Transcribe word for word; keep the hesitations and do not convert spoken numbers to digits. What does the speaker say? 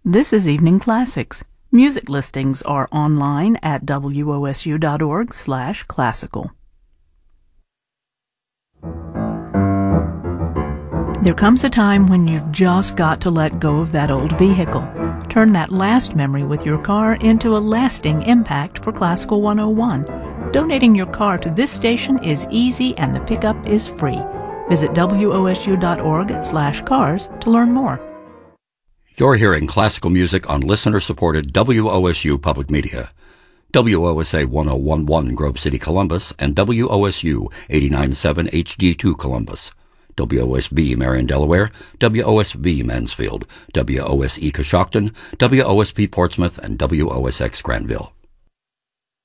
This is Evening Classics. Music listings are online at W O S U dot org slash classical. There comes a time when you've just got to let go of that old vehicle. Turn that last memory with your car into a lasting impact for Classical one oh one. Donating your car to this station is easy and the pickup is free. Visit W O S U dot org slash cars to learn more. You're hearing classical music on listener-supported W O S U Public Media. W O S A one oh one point one Grove City, Columbus, and W O S U eighty-nine point seven H D two Columbus. W O S B Marion, Delaware, W O S B Mansfield, W O S E Coshocton, W O S P Portsmouth, and W O S X Granville.